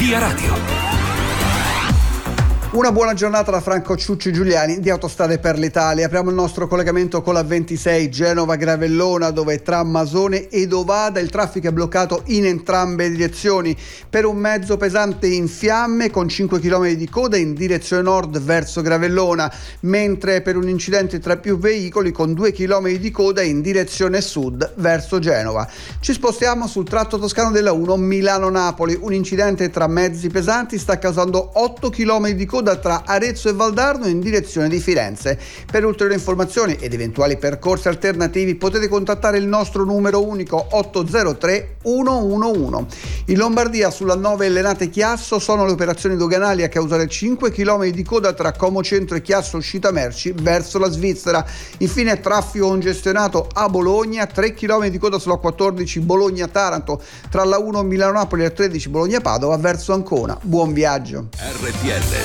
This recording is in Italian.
Via Radio. Una buona giornata da Franco Ciucci Giuliani di Autostrade per l'Italia. Apriamo il nostro collegamento con la 26 Genova-Gravellona, dove tra Masone ed Ovada il traffico è bloccato in entrambe le direzioni per un mezzo pesante in fiamme con 5 km di coda in direzione nord verso Gravellona, mentre per un incidente tra più veicoli con 2 km di coda in direzione sud verso Genova. Ci spostiamo sul tratto toscano della 1 Milano-Napoli. Un incidente tra mezzi pesanti sta causando 8 km di coda tra Arezzo e Valdarno in direzione di Firenze. Per ulteriori informazioni ed eventuali percorsi alternativi potete contattare il nostro numero unico 803 111. In Lombardia sulla 9 Lenate Chiasso sono le operazioni doganali a causare 5 km di coda tra Como Centro e Chiasso uscita merci verso la Svizzera. Infine traffico congestionato a Bologna, 3 km di coda sulla 14 Bologna-Taranto, tra la 1 Milano-Napoli e la 13 Bologna-Padova verso Ancona. Buon viaggio. RTL